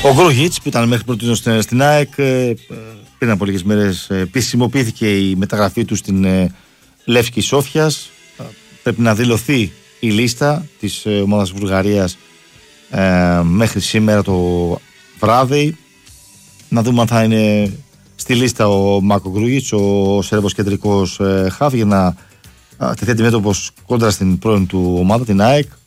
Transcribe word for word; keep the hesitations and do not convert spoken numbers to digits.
Ο Γκρούγιτς που ήταν μέχρι πρώτη στην, στην ΑΕΚ, πριν από λίγες μέρες επισημοποιήθηκε η μεταγραφή του στην Λεύκη Σόφιας. Πρέπει να δηλωθεί η λίστα της ομάδας Βουλγαρίας ε, μέχρι σήμερα το βράδυ. Να δούμε αν θα είναι στη λίστα ο Μάρκο Γκρούγιτς, ο Σέρβος κεντρικός ε, χαφ, για να τεθεί αντιμέτωπος κόντρα στην πρώην του ομάδα, την ΑΕΚ.